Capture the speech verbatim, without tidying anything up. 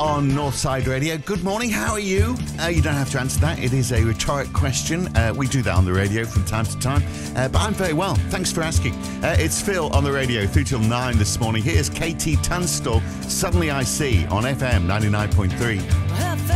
on Northside Radio. Good morning, how are you? Uh, you don't have to answer that. It is a rhetoric question. Uh, we do that on the radio from time to time. Uh, but I'm very well. Thanks for asking. Uh, it's Phil on the radio through till nine this morning. Here's Katie Tunstall, Suddenly I See on F M ninety-nine point three.